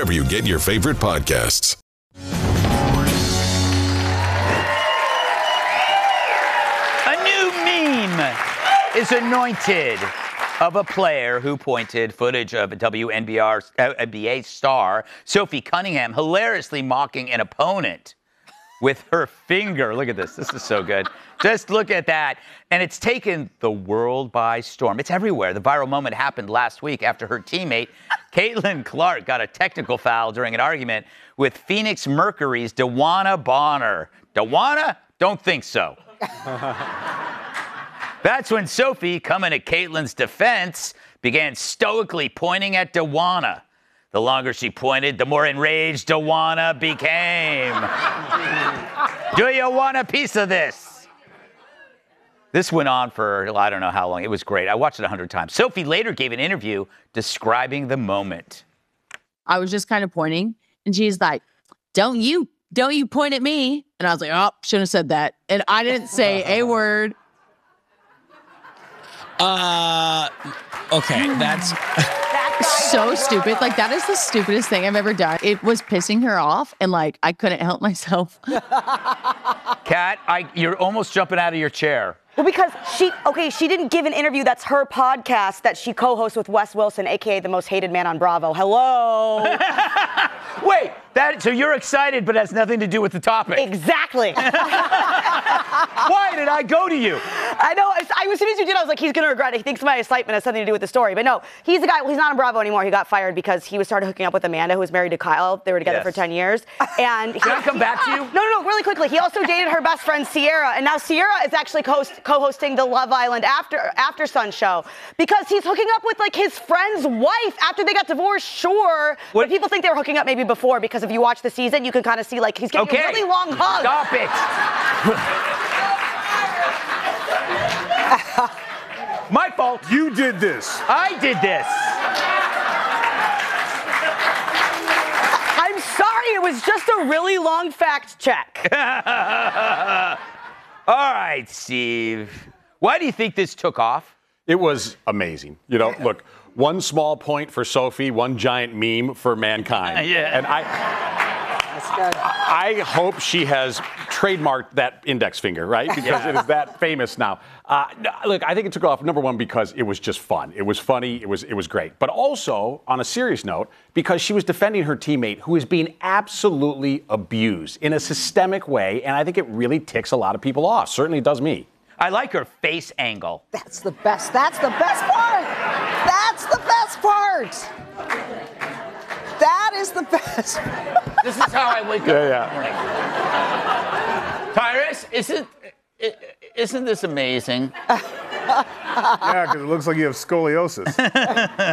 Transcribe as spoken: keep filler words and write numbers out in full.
wherever you get your favorite podcasts. A new meme is anointed of a player who pointed footage of a W N B A star, Sophie Cunningham, hilariously mocking an opponent with her finger. Look at this. This is so good. Just look at that. And it's taken the world by storm. It's everywhere. The viral moment happened last week after her teammate, Caitlin Clark, got a technical foul during an argument with Phoenix Mercury's DeWanna Bonner. DeWanna? Don't think so. That's when Sophie, coming to Caitlin's defense, began stoically pointing at DeWanna. The longer she pointed, the more enraged DeWanna became. Do you want a piece of this? This went on for, I don't know how long. It was great. I watched it a hundred times. Sophie later gave an interview describing the moment. I was just kind of pointing, and she's like, don't you, don't you point at me. And I was like, oh, shouldn't have said that. And I didn't say a word. Uh, okay, that's so stupid. Like, that is the stupidest thing I've ever done. It was pissing her off, and like, I couldn't help myself. Kat, I, you're almost jumping out of your chair. Well, because she, okay, she didn't give an interview. That's her podcast that she co-hosts with Wes Wilson, a k a the most hated man on Bravo. Hello. Wait, that, so you're excited, but it has nothing to do with the topic. Exactly. Why did I go to you? I know. I, I, as soon as you did, I was like, he's going to regret it. He thinks my excitement has something to do with the story. But no, he's the guy. Well, he's not on Bravo anymore. He got fired because he was started hooking up with Amanda, who was married to Kyle. They were together Yes. for ten years. And he, Can I come back to you? No, no, no, really quickly. He also dated her best friend, Sierra. And now Sierra is actually co-host, co-hosting the Love Island After After Sun show because he's hooking up with like his friend's wife after they got divorced. Sure. What? But people think they were hooking up maybe before because if you watch the season, you can kind of see like he's getting Okay. a really long hug. Stop it. My fault. You did this. I did this. I'm sorry, it was just a really long fact check. All right, Steve. Why do you think this took off? It was amazing. You know, look, one small point for Sophie, one giant meme for mankind. Yeah. And I, I hope she has trademarked that index finger, right? Because Yeah. it is that famous now. Uh, no, look, I think it took off, number one, because it was just fun. It was funny. It was, it was great. But also, on a serious note, because she was defending her teammate who is being absolutely abused in a systemic way. And I think it really ticks a lot of people off. Certainly does me. I like her face angle. That's the best. That's the best part. That's the best part. That is the best. This is how I wake up Yeah, in the morning. Tyrus, isn't, isn't this amazing? Yeah, because it looks like you have scoliosis.